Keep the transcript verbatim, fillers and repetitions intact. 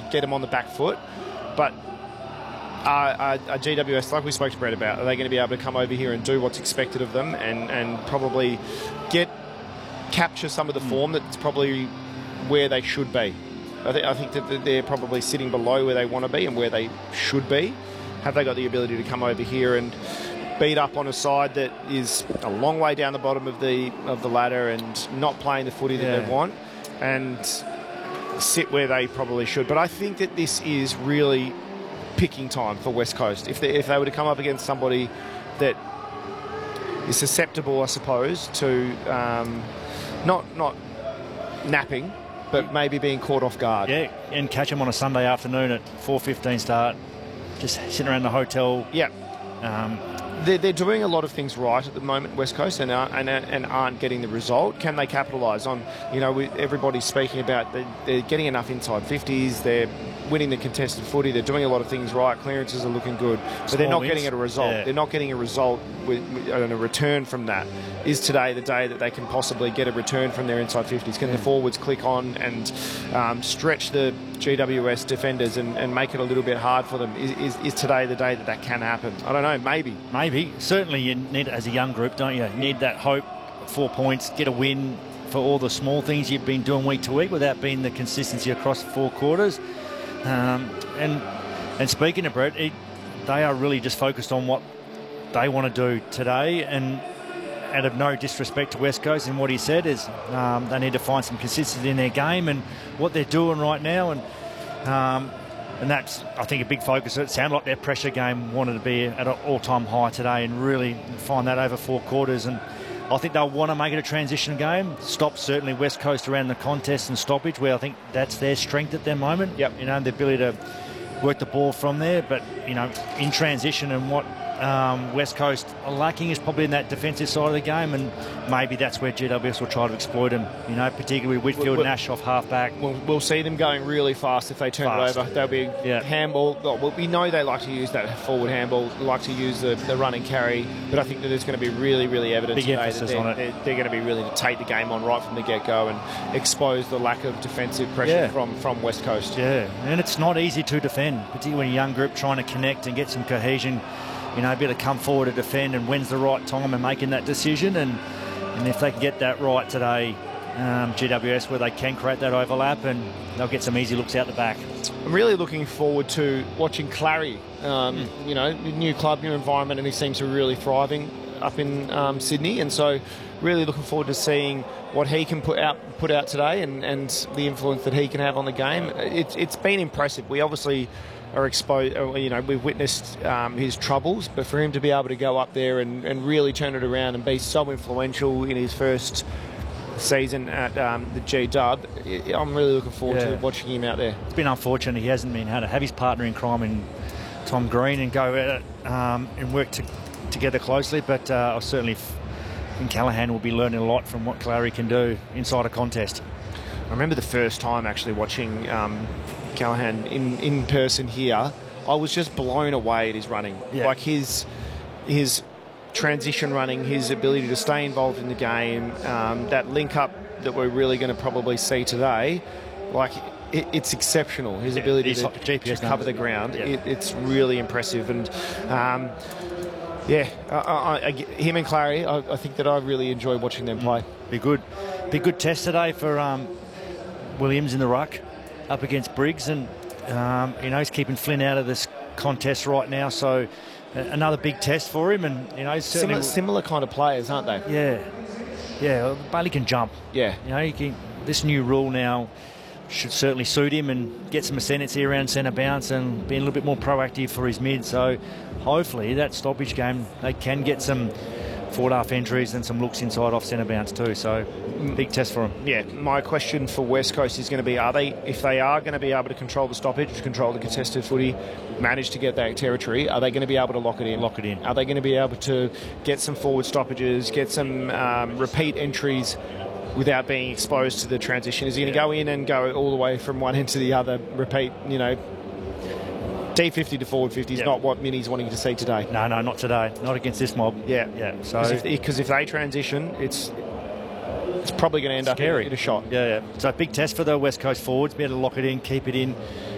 get them on the back foot. But are, are, are G W S, like we spoke to Brett about, are they going to be able to come over here and do what's expected of them and, and probably get capture some of the form that's probably where they should be? I, th- I think that they're probably sitting below where they want to be and where they should be. Have they got the ability to come over here and beat up on a side that is a long way down the bottom of the of the ladder and not playing the footy that yeah. they want, and sit where they probably should? But I think that this is really picking time for West Coast. If they, if they were to come up against somebody that is susceptible, I suppose, to um, not not napping, but maybe being caught off guard. Yeah, and catch them on a Sunday afternoon at four fifteen start, just sitting around the hotel. Yeah. Um, They're, they're doing a lot of things right at the moment, West Coast, and, are, and, and aren't getting the result. Can they capitalise on, you know, we, everybody's speaking about they, they're getting enough inside fifties, they're winning the contested footy, they're doing a lot of things right, clearances are looking good, but they're not wins. getting a result. Yeah. They're not getting a result with, with, and a return from that. Is today the day that they can possibly get a return from their inside fifties? Can yeah. the forwards click on and um, stretch the G W S defenders and, and make it a little bit hard for them? Is, is, is today the day that that can happen? I don't know, maybe. Maybe. Certainly you need it as a young group, don't you? You need that hope, four points, get a win for all the small things you've been doing week to week without being the consistency across four quarters. Um, and and speaking of Brett, it, they are really just focused on what they want to do today, and out of no disrespect to West Coast, and what he said is um, they need to find some consistency in their game and what they're doing right now, and um, and that's, I think, a big focus. It sounded like their pressure game wanted to be at an all-time high today and really find that over four quarters, and I think they'll want to make it a transition game. Stop certainly West Coast around the contest and stoppage, where I think that's their strength at the moment. Yep. You know, the ability to work the ball from there, but, you know, in transition, and what um, West Coast are lacking is probably in that defensive side of the game, and maybe that's where G W S will try to exploit them, you know, particularly Whitfield, We'll- Nash off half-back. We'll, we'll see them going really fast if they turn Fast. it over. They'll be Yeah. handball. Well, we know they like to use that forward handball, like to use the, the run and carry, but I think that it's going to be really, really evident Big today that emphasis they're, on it. they're, they're going to be really to take the game on right from the get-go and expose the lack of defensive pressure Yeah. from, from West Coast. Yeah, and it's not easy to defend, particularly when a young group trying to connect and get some cohesion, you know, be able to come forward to defend and when's the right time and making that decision. And, and if they can get that right today, um, G W S, where they can create that overlap and they'll get some easy looks out the back. I'm really looking forward to watching Clary. Um, Mm. You know, new club, new environment, and he seems to be really thriving up in um, Sydney. And so, really looking forward to seeing what he can put out put out today and, and the influence that he can have on the game. It, it's been impressive. We obviously are exposed. You know, we've witnessed um, his troubles, but for him to be able to go up there and, and really turn it around and be so influential in his first season at um, the G Dub, I'm really looking forward Yeah. to watching him out there. It's been unfortunate he hasn't been able to have his partner in crime in Tom Green and go at it um, and work to, together closely, but uh, I certainly think Callaghan will be learning a lot from what Clary can do inside a contest. I remember the first time actually watching um, Callaghan in, in person here. I was just blown away at his running. Yeah. Like his his transition running, his ability to stay involved in the game, um, that link up that we're really going to probably see today. Like it, it's exceptional. His Yeah, ability he's to, like G P S to cover numbers. the ground. Yeah. It, it's really impressive. And um, yeah, I, I, I, him and Clary, I, I think that I really enjoy watching them play. Be good. Be good test today for um, Williams in the ruck up against Briggs, and um, you know, he's keeping Flynn out of this contest right now, so uh, another big test for him. And you know, he's certainly Similar, similar kind of players, aren't they? yeah, yeah. well, Bailey can jump. Yeah. You know, he can, this new rule now should certainly suit him and get some ascendancy around centre bounce and be a little bit more proactive for his mid. So hopefully that stoppage game they can get some forward half entries and some looks inside off centre bounce too. So big test for him. Yeah, my question for West Coast is going to be, are they, if they are going to be able to control the stoppage, control the contested footy, manage to get that territory, are they going to be able to lock it in? Lock it in. Are they going to be able to get some forward stoppages, get some um, repeat entries without being exposed to the transition? Is he going to Yeah. go in and go all the way from one end to the other, repeat, you know, D fifty to forward fifty is Yeah. not what Minnie's wanting to see today. No, no, not today. Not against this mob. Yeah, Yeah. So Because if, 'cause if they transition, it's it's probably going to end up scary. in a shot. Yeah, yeah. So big test for the West Coast forwards. Be able to lock it in, keep it in.